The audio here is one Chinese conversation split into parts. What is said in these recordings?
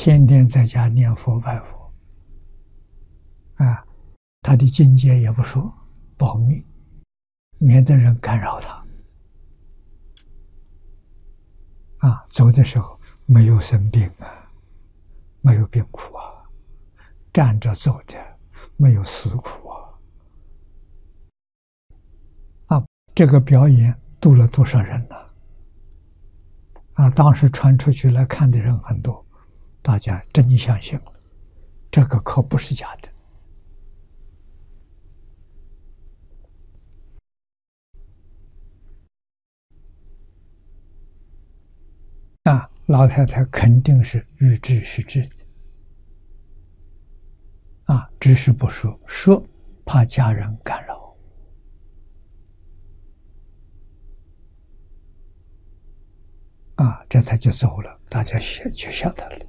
天天在家念佛拜佛，啊，他的境界也不说，保密，免得人干扰他。啊，走的时候没有生病啊，没有病苦啊，站着走的，没有死苦啊。啊，这个表演度了多少人呢？啊，当时传出去来看的人很多，大家真相信了，这个可不是假的。啊，老太太肯定是预知是知的，啊，只是不说，说怕家人干扰。啊，这他就走了，大家就晓得了。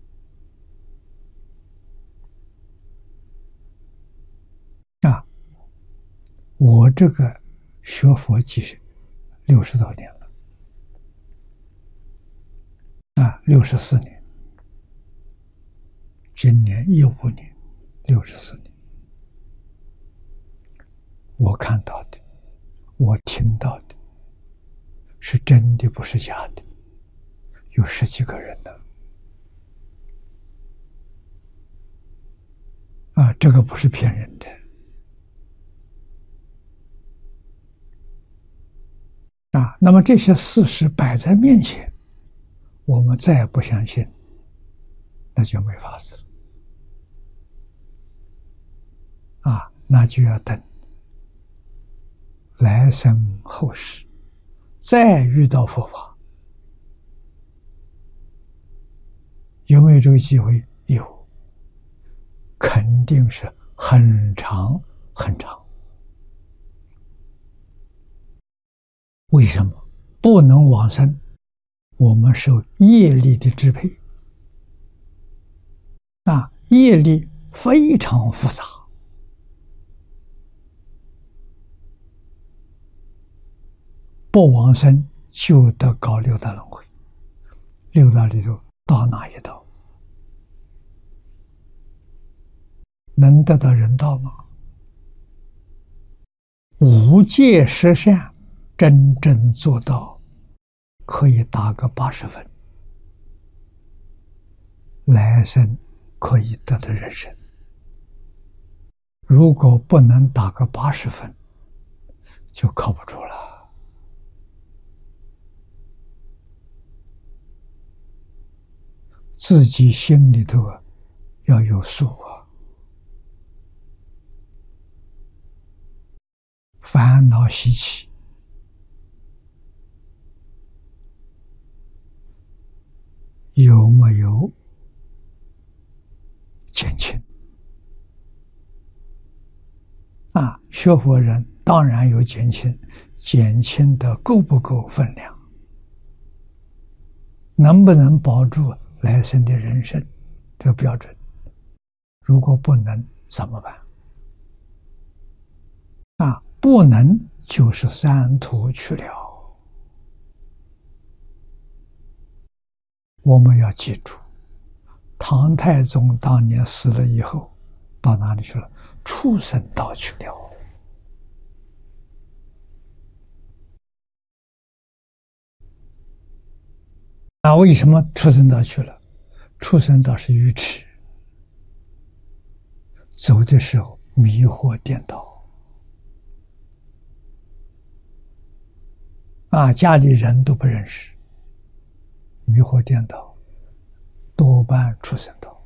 啊，我这个学佛60多年了，啊，64年，今年15年，64年，我看到的，我听到的，是真的，不是假的，有10几个人呢。啊，这个不是骗人的。啊，那么这些事实摆在面前，我们再也不相信，那就没法子。啊，那就要等来生后世，再遇到佛法，有没有这个机会？有，肯定是很长很长。为什么不能往生？我们受业力的支配。啊，业力非常复杂，不往生就得搞六道轮回。六道里头到哪一道？能得到人道吗？无戒十善真正做到，可以打个80分，来生可以得到人生。如果不能打个80分，就靠不住了。自己心里头要有数啊。烦恼习气有没有减轻？啊，学佛人当然有减轻，减轻的够不够分量？能不能保住来生的人生这个标准？如果不能怎么办？啊，不能就是三途去了。我们要记住，唐太宗当年死了以后，到哪里去了？畜生道去了。那为什么畜生道去了？畜生道是愚痴，走的时候迷惑颠倒。啊，家里人都不认识，迷惑颠倒，多半畜生道。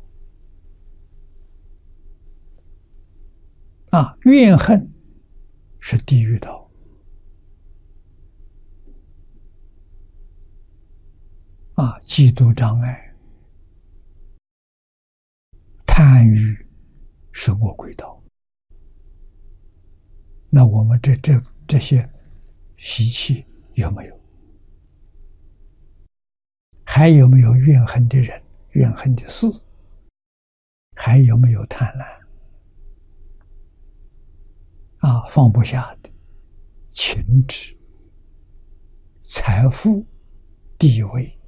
啊，怨恨是地狱道。啊，嫉妒障碍，贪欲是恶鬼道。那我们这些习气有没有？还有没有怨恨的人、怨恨的事？还有没有贪婪？啊，放不下的情执、财富、地位、